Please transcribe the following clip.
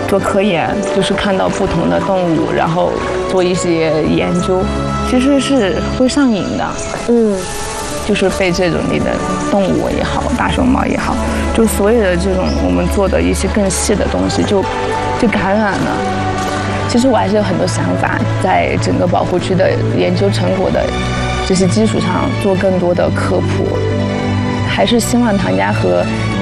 做科研，就是看到不同的动物，然后做一些研究，其实是会上瘾的。就是被这种你的动物也好，大熊猫也好，就所有的这种我们做的一些更细的东西就感染了。其实我还是有很多想法，在整个保护区的研究成果的这些基础上做更多的科普，还是希望唐家河